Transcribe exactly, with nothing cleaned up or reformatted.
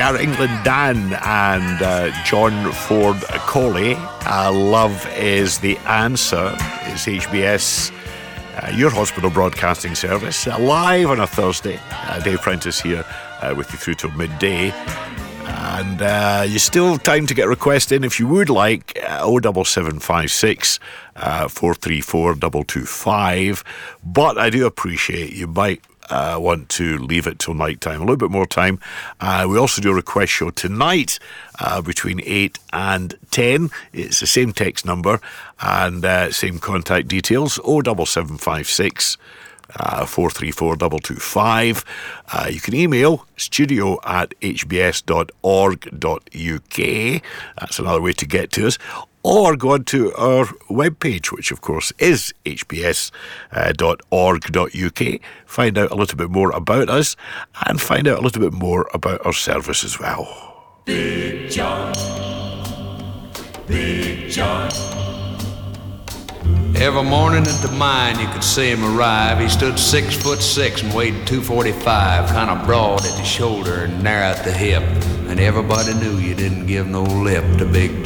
are England Dan and uh, John Ford Coley. Uh, love is the answer. It's H B S, uh, your hospital broadcasting service, uh, live on a Thursday. Uh, Dave Prentice here uh, with you through till midday. And uh, you still have time to get a request in if you would like. uh, oh seven seven five six, four three four, two two five. But I do appreciate you might uh, want to leave it till night time, a little bit more time. Uh, we also do a request show tonight uh, between eight and ten. It's the same text number and uh, same contact details. oh seven seven five six, four three four, two two five. Uh, you can email studio at h b s dot org dot u k. That's another way to get to us. Or go on to our webpage, which of course is h b s dot org dot u k. Find out a little bit more about us and find out a little bit more about our service as well. Big John, Big John. Every morning at the mine you could see him arrive. He stood six foot six and weighed two forty-five, kind of broad at the shoulder and narrow at the hip. And everybody knew you didn't give no lip to Big John.